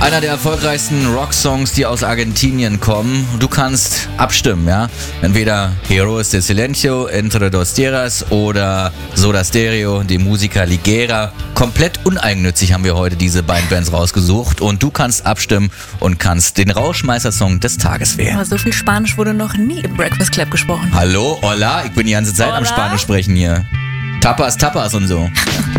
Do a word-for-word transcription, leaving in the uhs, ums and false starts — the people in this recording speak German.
Einer der erfolgreichsten Rocksongs, die aus Argentinien kommen. Du kannst abstimmen, ja? Entweder Heroes de Silencio, Entre dos Tierras oder Soda Stereo, die Musica Ligera. Komplett uneigennützig haben wir heute diese beiden Bands rausgesucht und du kannst abstimmen und kannst den Rauschmeister-Song des Tages wählen. Aber so viel Spanisch wurde noch nie im Breakfast Club gesprochen. Hallo, hola, ich bin die ganze Zeit Hola? am Spanisch sprechen hier. Tapas, Tapas und so.